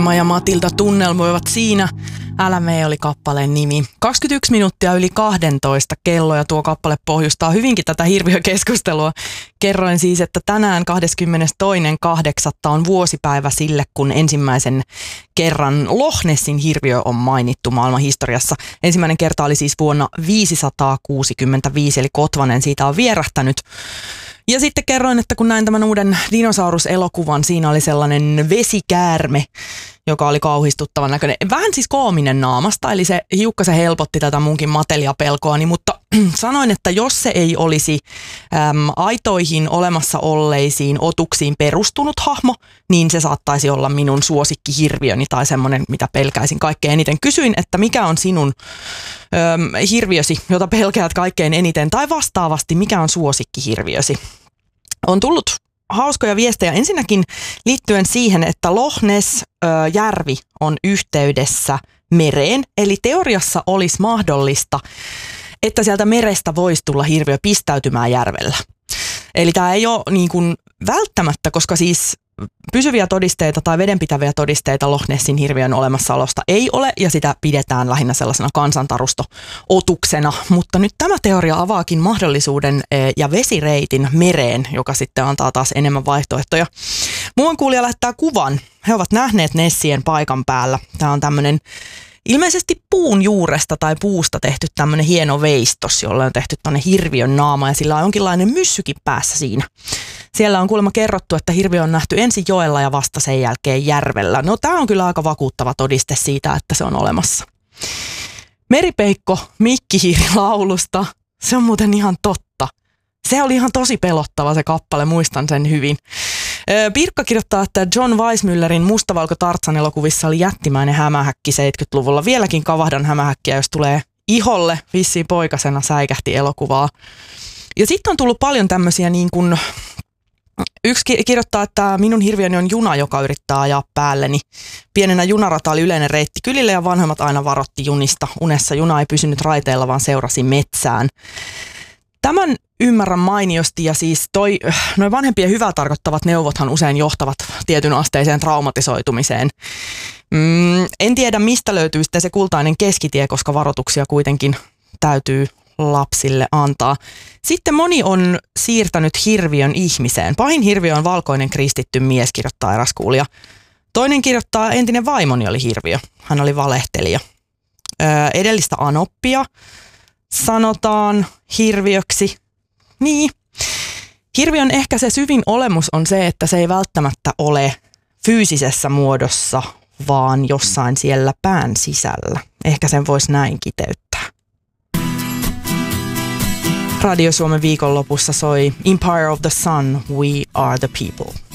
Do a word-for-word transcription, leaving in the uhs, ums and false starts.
Ja Matilda tunnelmoivat siinä. Älä mee oli kappaleen nimi. kaksikymmentäyksi minuuttia yli kaksitoista kello ja tuo kappale pohjustaa hyvinkin tätä hirviökeskustelua. Kerroin siis, että tänään kahdeskymmenestoinen kahdeksatta on vuosipäivä sille, kun ensimmäisen kerran Loch Nessin hirviö on mainittu maailman historiassa. Ensimmäinen kerta oli siis vuonna viisisataakuusikymmentäviisi, eli Kotvanen siitä on vierähtänyt. Ja sitten kerroin, että kun näin tämän uuden dinosauruselokuvan, siinä oli sellainen vesikäärme, joka oli kauhistuttavan näköinen. Vähän siis koominen naamasta, eli se hiukkasen helpotti tätä munkin mateliapelkoani, mutta sanoin, että jos se ei olisi äm, aitoihin olemassa olleisiin otuksiin perustunut hahmo, niin se saattaisi olla minun suosikkihirviöni tai semmoinen, mitä pelkäisin kaikkein eniten. Kysyin, että mikä on sinun äm, hirviösi, jota pelkäät kaikkein eniten, tai vastaavasti, mikä on suosikkihirviösi. On tullut hauskoja viestejä ensinnäkin liittyen siihen, että Loch Ness-järvi on yhteydessä mereen, eli teoriassa olisi mahdollista, että sieltä merestä voisi tulla hirviö pistäytymään järvellä. Eli tämä ei ole niin kuin välttämättä, koska siis pysyviä todisteita tai vedenpitäviä todisteita Loch Nessin hirviön olemassaolosta ei ole, ja sitä pidetään lähinnä sellaisena kansantarusto-otuksena. Mutta nyt tämä teoria avaakin mahdollisuuden ja vesireitin mereen, joka sitten antaa taas enemmän vaihtoehtoja. Muuan kuulija lähettää kuvan. He ovat nähneet Nessien paikan päällä. Tämä on tämmöinen ilmeisesti puun juuresta tai puusta tehty tämmöinen hieno veistos, jolla on tehty tänne hirviön naama, ja sillä on jonkinlainen myssykin päässä siinä. Siellä on kuulemma kerrottu, että hirviö on nähty ensin joella ja vasta sen jälkeen järvellä. No tämä on kyllä aika vakuuttava todiste siitä, että se on olemassa. Meripeikko Mikkihiiri laulusta, se on muuten ihan totta. Se oli ihan tosi pelottava se kappale, muistan sen hyvin. Pirkka kirjoittaa, että John Weissmüllerin Mustavalko Tarzan elokuvissa oli jättimäinen hämähäkki seitsemänkymmentäluvulla. Vieläkin kavahdan hämähäkkiä, jos tulee iholle. Vissiin poikasena säikähti elokuvaa. Ja sitten on tullut paljon tämmöisiä niin kuin, yksi kirjoittaa, että minun hirviöni on juna, joka yrittää ajaa päälleni. Pienenä junarata oli yleinen reitti kylille ja vanhemmat aina varotti junista. Unessa juna ei pysynyt raiteilla, vaan seurasi metsään. Tämän ymmärrän mainiosti, ja siis toi, noi vanhempien hyvää tarkoittavat neuvothan usein johtavat tietyn asteiseen traumatisoitumiseen. Mm, en tiedä, mistä löytyy sitten se kultainen keskitie, koska varoituksia kuitenkin täytyy lapsille antaa. Sitten moni on siirtänyt hirviön ihmiseen. Pahin hirviö on valkoinen kristitty mies, kirjoittaa eräs kuulija. Toinen kirjoittaa, entinen vaimoni oli hirviö. Hän oli valehtelija. Öö, edellistä anoppia sanotaan hirviöksi. Niin. Hirviön ehkä se syvin olemus on se, että se ei välttämättä ole fyysisessä muodossa, vaan jossain siellä pään sisällä. Ehkä sen voisi näin kiteyttää. Radio Suomen viikonlopussa soi Empire of the Sun, We Are the People.